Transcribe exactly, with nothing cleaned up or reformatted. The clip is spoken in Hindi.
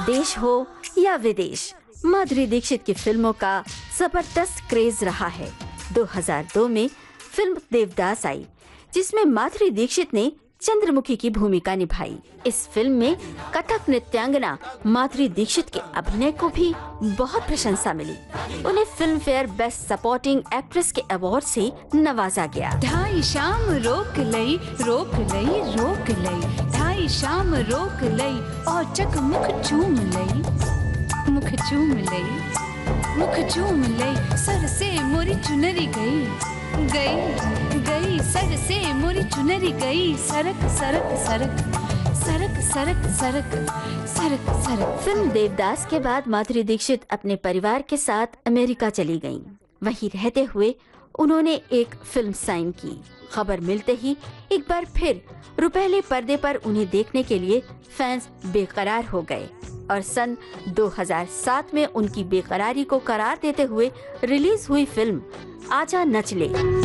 देश हो या विदेश, माधुरी दीक्षित की फिल्मों का जबरदस्त क्रेज रहा है। दो हज़ार दो में फिल्म देवदास आई, जिसमें माधुरी दीक्षित ने चंद्रमुखी की भूमिका निभाई। इस फिल्म में कथक नृत्यांगना माधुरी दीक्षित के अभिनय को भी बहुत प्रशंसा मिली। उन्हें film fair best supporting actress के अवार्ड से नवाजा गया। ढाई शाम रोक लई रोक लई रोक लई ढाई शाम रोक लई और चक मुख चूम लई मुख चूम लई मुख चूम लई सर से मोरी चुनरी गई गई गई सर से मोरी चुनरी गई सरक सरक सरक सरक सरक सरक सरक सरक। फिल्म देवदास के बाद माधुरी दीक्षित अपने परिवार के साथ अमेरिका चली गईं। वहीं रहते हुए उन्होंने एक फिल्म साइन की। खबर मिलते ही एक बार फिर रुपहले पर्दे पर उन्हें देखने के लिए फैंस बेकरार हो गए और सन दो हज़ार सात में उनकी बेकरारी को करार देते हुए रिलीज हुई फिल्म आजा नच ले।